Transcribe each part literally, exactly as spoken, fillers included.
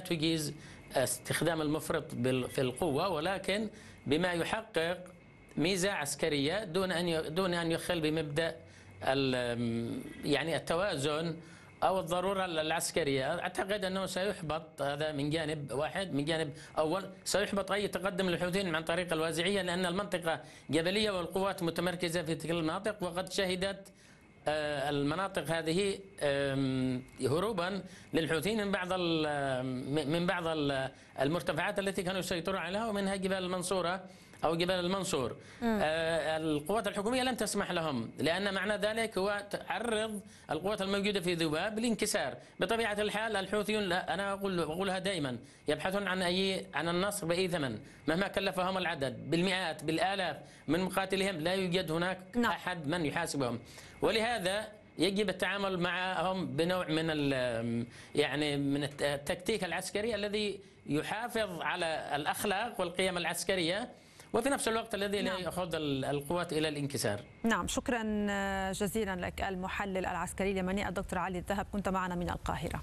تجيز استخدام المفرط في القوة، ولكن بما يحقق ميزة عسكرية دون أن دون أن يخل بمبدأ يعني التوازن أو الضرورة العسكرية. أعتقد أنه سيحبط هذا من جانب واحد. من جانب أول سيحبط أي تقدم للحوثيين عن طريق الوازعية، لأن المنطقة جبلية والقوات متمركزة في تلك المناطق، وقد شهدت المناطق هذه هروبا للحوثيين من بعض من بعض المرتفعات التي كانوا يسيطرون عليها، ومنها جبال المنصورة أو جبال المنصور. آه القوات الحكومية لم تسمح لهم، لأن معنى ذلك هو تعرض القوات الموجودة في ذباب للانكسار. بطبيعة الحال الحوثيون، لا أنا أقول أقولها دائما، يبحثون عن أي عن النصر بأي ثمن مهما كلفهم العدد بالمئات بالآلاف من مقاتلهم. لا يوجد هناك نعم. أحد من يحاسبهم، ولهذا يجب التعامل معهم بنوع من يعني من التكتيك العسكري الذي يحافظ على الأخلاق والقيم العسكرية، وفي نفس الوقت الذي لا يأخذ القوات إلى الانكسار. نعم، شكرا جزيلا لك المحلل العسكري اليمني الدكتور علي الذهب، كنت معنا من القاهرة.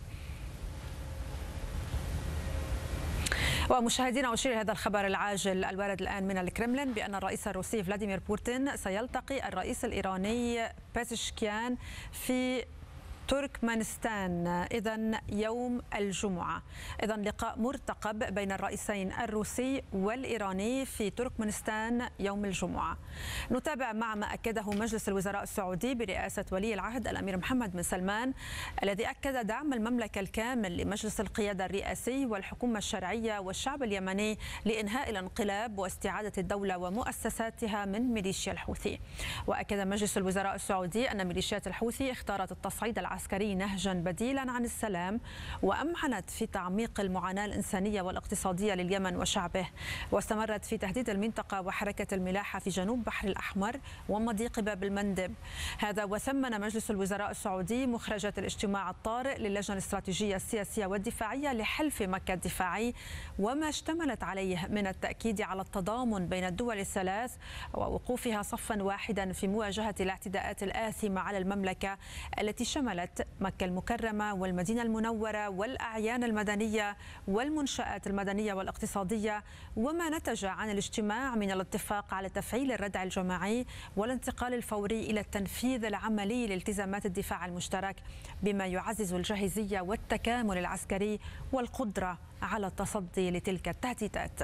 ومشاهدينا أشير هذا الخبر العاجل الوارد الآن من الكرملين بأن الرئيس الروسي فلاديمير بوتين سيلتقي الرئيس الإيراني بيزشكيان في تركمانستان إذن يوم الجمعة. إذن لقاء مرتقب بين الرئيسين الروسي والإيراني في تركمانستان يوم الجمعة. نتابع مع ما أكده مجلس الوزراء السعودي برئاسة ولي العهد الأمير محمد بن سلمان، الذي أكد دعم المملكة الكامل لمجلس القيادة الرئاسي والحكومة الشرعية والشعب اليمني لإنهاء الانقلاب واستعادة الدولة ومؤسساتها من ميليشيا الحوثي. وأكد مجلس الوزراء السعودي أن ميليشيات الحوثي اختارت التصعيد العسكري عسكري نهجا بديلا عن السلام، وأمعنت في تعميق المعاناة الإنسانية والاقتصادية لليمن وشعبه، واستمرت في تهديد المنطقة وحركة الملاحة في جنوب بحر الأحمر ومضيق باب المندب. هذا وثمن مجلس الوزراء السعودي مخرجة الاجتماع الطارئ للجنة الاستراتيجية السياسية والدفاعية لحلف مكة الدفاعي، وما اشتملت عليه من التأكيد على التضامن بين الدول الثلاث ووقوفها صفا واحدا في مواجهة الاعتداءات الآثمة على المملكة التي شملت مكة المكرمة والمدينة المنورة والأعيان المدنية والمنشآت المدنية والاقتصادية، وما نتج عن الاجتماع من الاتفاق على تفعيل الردع الجماعي والانتقال الفوري إلى التنفيذ العملي لالتزامات الدفاع المشترك، بما يعزز الجاهزية والتكامل العسكري والقدرة على التصدي لتلك التهديدات.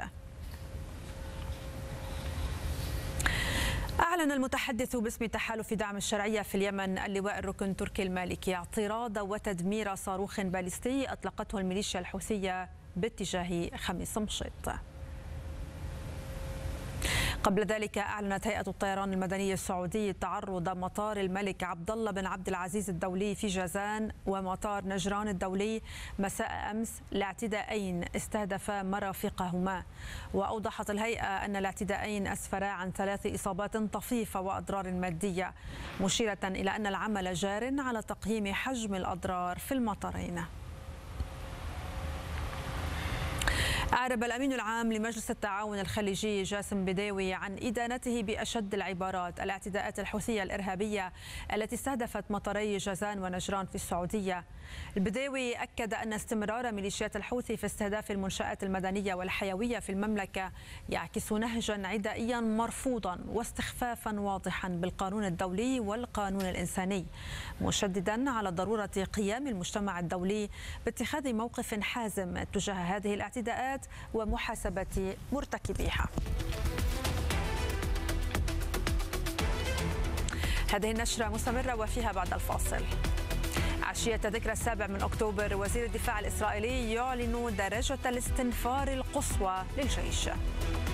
أعلن المتحدث باسم تحالف دعم الشرعية في اليمن اللواء الركن تركي المالكي اعتراض وتدمير صاروخ باليستي أطلقته الميليشيا الحوثية باتجاه خميس مشيط. قبل ذلك أعلنت هيئة الطيران المدني السعودي تعرض مطار الملك عبد الله بن عبد العزيز الدولي في جازان ومطار نجران الدولي مساء أمس لاعتداءين استهدفا مرافقهما. وأوضحت الهيئة أن الاعتداءين أسفرا عن ثلاث إصابات طفيفة وأضرار مادية، مشيرة إلى أن العمل جار على تقييم حجم الأضرار في المطارين. أعرب الأمين العام لمجلس التعاون الخليجي جاسم بديوي عن إدانته بأشد العبارات الاعتداءات الحوثية الإرهابية التي استهدفت مطاري جازان ونجران في السعودية. البديوي أكد أن استمرار ميليشيات الحوثي في استهداف المنشآت المدنية والحيوية في المملكة يعكس نهجا عدائيا مرفوضا واستخفافا واضحا بالقانون الدولي والقانون الإنساني، مشددا على ضرورة قيام المجتمع الدولي باتخاذ موقف حازم تجاه هذه الاعتداءات ومحاسبة مرتكبيها. هذه النشرة مستمرة وفيها بعد الفاصل. عشية ذكرى السابع من أكتوبر وزير الدفاع الإسرائيلي يعلن درجة الاستنفار القصوى للجيش.